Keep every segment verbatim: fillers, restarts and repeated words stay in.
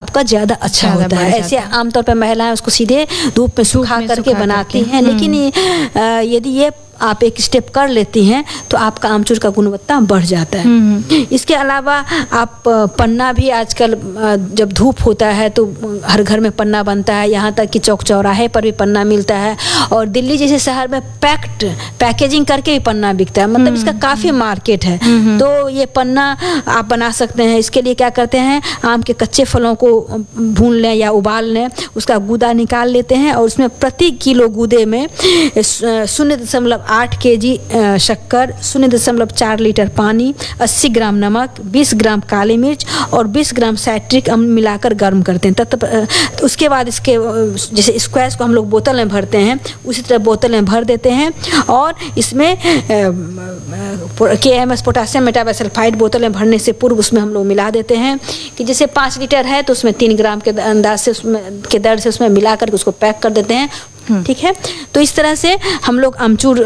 आपका ज़्यादा अच्छा होता है। ऐसे आमतौर पर महिलाएं उसको सीधे धूप में सुखा करके बनाती हैं, लेकिन यदि ये आप एक स्टेप कर लेती हैं तो आपका आमचूर का गुणवत्ता बढ़ जाता है। इसके अलावा आप पन्ना भी आजकल जब धूप होता है तो हर घर में पन्ना बनता है, यहाँ तक कि चौक चौराहे पर भी पन्ना मिलता है, और दिल्ली जैसे शहर में पैक्ड पैकेजिंग करके भी पन्ना बिकता है, मतलब इसका काफ़ी मार्केट है। तो ये पन्ना आप बना सकते हैं। इसके लिए क्या करते हैं, आम के कच्चे फलों को भून लें या उबाल लें, उसका गूदा निकाल लेते हैं और उसमें प्रति किलो गूदे में शून्य दशमलव आठ के जी शक्कर, शून्य दशमलव चार लीटर पानी, अस्सी ग्राम नमक, बीस ग्राम काली मिर्च और बीस ग्राम साइट्रिक अम्ल मिलाकर गर्म करते हैं। तब तो उसके बाद इसके जैसे स्क्वैश को हम लोग बोतल में भरते हैं उसी तरह बोतल में भर देते हैं और इसमें के एम एस पोटासियम मेटाबाइसल्फाइड बोतल में भरने से पूर्व उसमें हम लोग मिला देते हैं कि जैसे पाँच लीटर है तो उसमें तीन ग्राम के अंदाज से उसमें के दर से उसमें मिला करके उसको पैक कर देते हैं। ठीक है, तो इस तरह से हम लोग आमचूर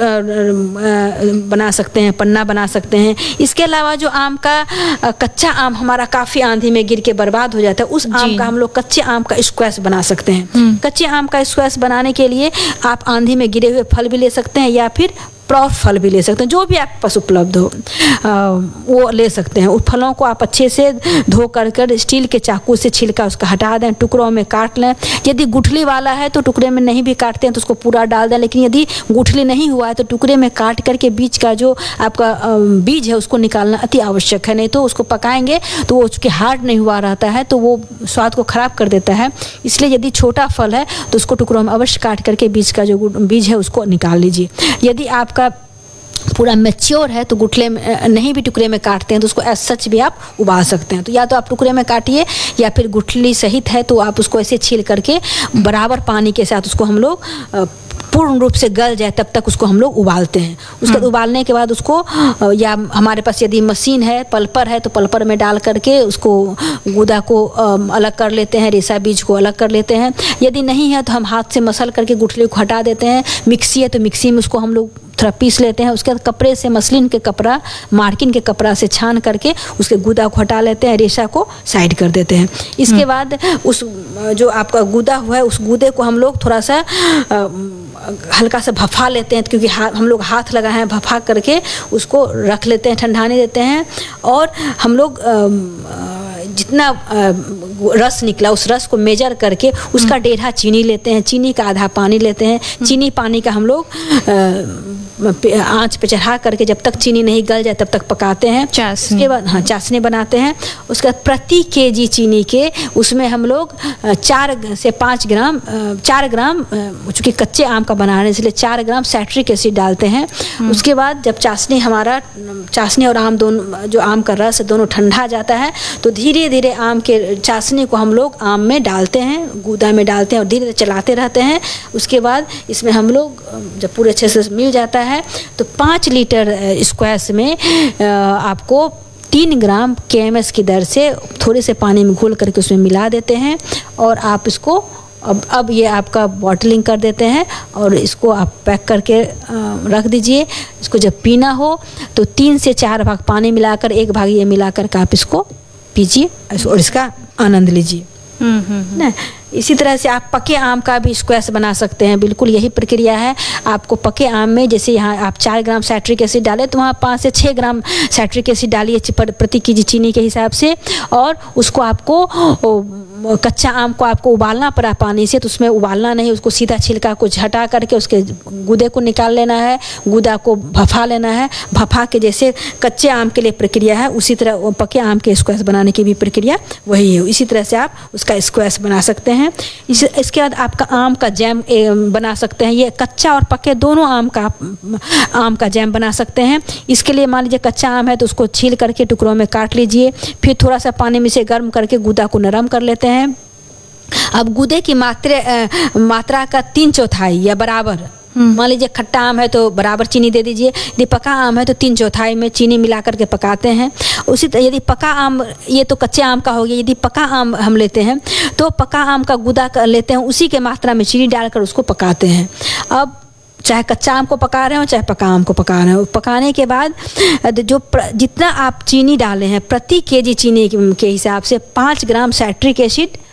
बना सकते हैं, पन्ना बना सकते हैं। इसके अलावा जो आम का कच्चा आम हमारा काफ़ी आंधी में गिर के बर्बाद हो जाता है, उस आम का हम लोग कच्चे आम का स्क्वैश बना सकते हैं। कच्चे आम का स्क्वैश बनाने के लिए आप आंधी में गिरे हुए फल भी ले सकते हैं या फिर प्रौढ़ फल भी ले सकते हैं, जो भी आपके पास उपलब्ध हो आ, वो ले सकते हैं। उन फलों को आप अच्छे से धो कर कर स्टील के चाकू से छिलका उसका हटा दें, टुकड़ों में काट लें। यदि गुठली वाला है तो टुकड़े में नहीं भी काटते हैं तो उसको पूरा डाल दें, लेकिन यदि गुठली नहीं हुआ है तो टुकड़े में काट करके बीच का जो आपका बीज है उसको निकालना अति आवश्यक है, नहीं तो उसको पकाएंगे तो वो चूँकि हार्ड नहीं हुआ रहता है तो वो स्वाद को ख़राब कर देता है। इसलिए यदि छोटा फल है तो उसको टुकड़ों में अवश्य काट करके बीज का जो बीज है उसको निकाल लीजिए। यदि आप का पूरा मैच्योर है तो गुठले में नहीं भी टुकड़े में काटते हैं तो उसको एज सच भी आप उबाल सकते हैं। तो या तो आप टुकड़े में काटिए या फिर गुठली सहित है तो आप उसको ऐसे छील करके बराबर पानी के साथ उसको हम लोग पूर्ण रूप से गल जाए तब तक उसको हम लोग उबालते हैं। उसके उबालने के बाद उसको या हमारे पास यदि मशीन है पल्पर है तो पल्पर में डाल करके उसको गूदा को अलग कर लेते हैं, रेशा बीज को अलग कर लेते हैं। यदि नहीं है तो हम हाथ से मसल करके गुठली को हटा देते हैं। मिक्सी है तो मिक्सी में उसको हम लोग थोड़ा पीस लेते हैं। उसके बाद कपड़े से मसलिन के कपड़ा मार्किन के कपड़ा से छान करके उसके गूदा को हटा लेते हैं, रेशा को साइड कर देते हैं। इसके बाद उस जो आपका गूदा हुआ है उस गूदे को हम लोग थोड़ा सा हल्का सा भफा लेते हैं, क्योंकि हम लोग हाथ लगाए हैं, भफा करके उसको रख लेते हैं, ठंडाने देते हैं। और हम लोग जितना रस निकला उस रस को मेजर करके उसका डेढ़ा चीनी लेते हैं, चीनी का आधा पानी लेते हैं। चीनी पानी का हम लोग आंच पे चढ़ा करके जब तक चीनी नहीं गल जाए तब तक पकाते हैं। उसके बाद हाँ चाशनी बनाते हैं। उसके बाद प्रति केजी चीनी के उसमें हम लोग चार से पाँच ग्राम चार ग्राम चूँकि कच्चे आम का बनाने इसलिए चार ग्राम साइट्रिक एसिड डालते हैं। उसके बाद जब चाशनी हमारा चाशनी और आम दोनों जो आम का रस दोनों ठंडा जाता है तो धीरे धीरे आम के चाशनी को हम लोग आम में डालते हैं, गूदा में डालते हैं और धीरे धीरे चलाते रहते हैं। उसके बाद इसमें हम लोग जब पूरे अच्छे से मिल जाता है तो पाँच लीटर स्क्वैश में आपको तीन ग्राम के एम एस की दर से थोड़े से पानी में घोल करके उसमें मिला देते हैं और आप इसको अब अब ये आपका बॉटलिंग कर देते हैं और इसको आप पैक करके रख दीजिए। इसको जब पीना हो तो तीन से चार भाग पानी मिलाकर एक भाग ये मिलाकर के आप इसको पीजिए और इसका आनंद लीजिए ना। इसी तरह से आप पके आम का भी स्क्वैश बना सकते हैं। बिल्कुल यही प्रक्रिया है। आपको पके आम में जैसे यहाँ आप चार ग्राम साइट्रिक एसिड डालें तो वहाँ पाँच से छः ग्राम साइट्रिक एसिड डालिए प्रति केजी चीनी के हिसाब से, और उसको आपको कच्चा आम को आपको उबालना पड़ा पानी से तो उसमें उबालना नहीं, उसको सीधा छिलका को हटा करके उसके गूदे को निकाल लेना है, गूदा को भफा लेना है। भफा के जैसे कच्चे आम के लिए प्रक्रिया है उसी तरह पके आम के स्क्वैश बनाने की भी प्रक्रिया वही है। इसी तरह से आप उसका स्क्वैश बना सकते हैं। इस, इसके बाद आपका आम का जैम बना सकते हैं। ये कच्चा और पके दोनों आम का आम का जैम बना सकते हैं। इसके लिए मान लीजिए कच्चा आम है तो उसको छील करके टुकड़ों में काट लीजिए, फिर थोड़ा सा पानी में से गर्म करके गूदा को नरम कर लेते हैं। अब गूदे की मात्रा मात्रा का तीन चौथाई या बराबर, मान लीजिए खट्टा आम है तो बराबर चीनी दे दीजिए, यदि पका आम है तो तीन चौथाई में चीनी मिला करके पकाते हैं। उसी तरह यदि पका आम, ये तो कच्चे आम का हो गया, यदि पका आम हम लेते हैं तो पका आम का गूदा कर लेते हैं, उसी के मात्रा में चीनी डालकर उसको पकाते हैं। अब चाहे कच्चा आम को पका रहे हो चाहे पका आम को पका रहे हो, पकाने के बाद जो जितना आप चीनी डाले हैं प्रति केजी चीनी के हिसाब से पाँच ग्राम साइट्रिक एसिड